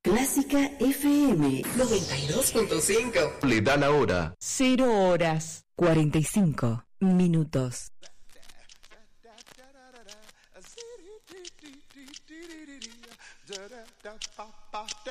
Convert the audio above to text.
Clásica FM 92.5. Le da la hora. 0:45.